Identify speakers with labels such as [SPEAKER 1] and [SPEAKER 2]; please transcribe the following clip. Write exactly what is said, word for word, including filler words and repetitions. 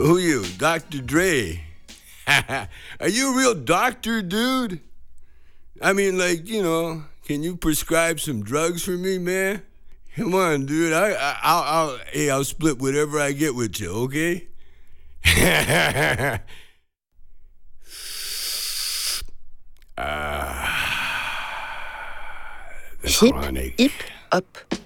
[SPEAKER 1] Who you, Doctor Dre? Are you a real doctor, dude? I mean, like, you know, can you prescribe some drugs for me, man? Come on, dude. I, I, I'll, I'll, hey, I'll split whatever I get with you, okay? Ah, the
[SPEAKER 2] Hip,
[SPEAKER 1] chronic.
[SPEAKER 2] hip, up.